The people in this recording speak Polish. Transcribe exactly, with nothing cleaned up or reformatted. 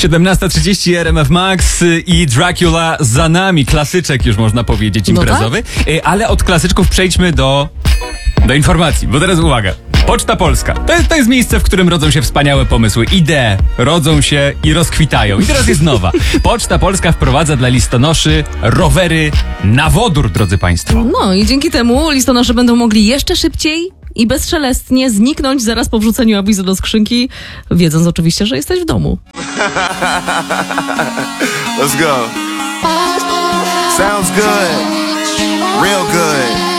siedemnasta trzydzieści R M F Max i Dracula za nami. Klasyczek już można powiedzieć imprezowy. No tak? Ale od klasyczków przejdźmy do, do informacji, bo teraz uwaga. Poczta Polska. To jest, to jest miejsce, w którym rodzą się wspaniałe pomysły. Idee rodzą się i rozkwitają. I teraz jest nowa. Poczta Polska wprowadza dla listonoszy rowery na wodór, drodzy państwo. No i dzięki temu listonosze będą mogli jeszcze szybciej i bezszelestnie zniknąć zaraz po wrzuceniu awizu do skrzynki, wiedząc oczywiście, że jesteś w domu. Let's go. Sounds good. Real good.